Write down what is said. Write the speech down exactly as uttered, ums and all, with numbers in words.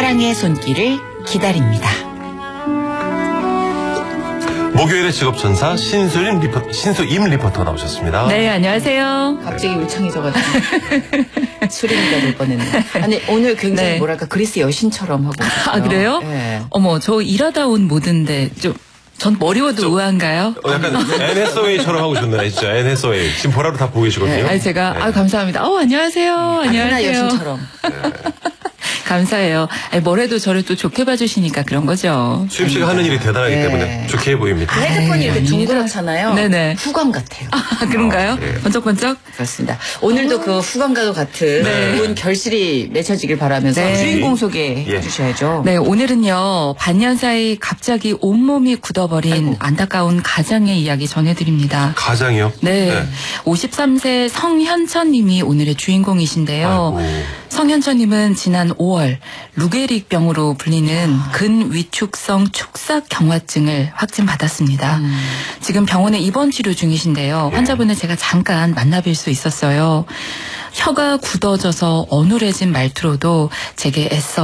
사랑의 손길을 기다립니다. 목요일의 직업천사 신수임 리포, 신수임 리포터 나오셨습니다. 네, 안녕하세요. 갑자기 울창해져가지고 수림이가 될 뻔했네. 아니 오늘 굉장히 네. 뭐랄까 그리스 여신처럼 하고 계세요. 아, 그래요? 네. 어머, 저 일하다 온 모드인데 좀 전 머리워도 저- 의아한가요? 어, 약간 엔에스오에이처럼 하고 계셨네, 진짜. 엔에스오에이. 지금 보라로 다 보고 계시거든요. 아니 제가 네. 아 감사합니다. 어 안녕하세요. 아테나 안녕하세요. 여신처럼. 감사해요. 아니, 뭐래도 저를 또 좋게 봐주시니까 그런 거죠. 수임 씨가 하는 일이 대단하기 네. 때문에 좋게 보입니다. 그 헤드폰이 이렇게 아닙니다. 둥그렇잖아요. 네네. 후광 같아요. 아, 그런가요? 아, 네. 번쩍번쩍? 그렇습니다. 오늘도 그 후광과도 같은 네. 좋은 결실이 맺혀지길 바라면서 네. 주인공 소개해 예. 주셔야죠. 네, 오늘은요, 반년 사이 갑자기 온몸이 굳어버린 아이고. 안타까운 가장의 이야기 전해드립니다. 가장이요? 네. 오십삼 세 성현천 님이 오늘의 주인공이신데요. 아이고. 성현천님은 지난 오월 루게릭병으로 불리는 근위축성 축삭 경화증을 확진받았습니다. 음. 지금 병원에 입원 치료 중이신데요. 환자분을 제가 잠깐 만나뵐 수 있었어요. 혀가 굳어져서 어눌해진 말투로도 제게 애써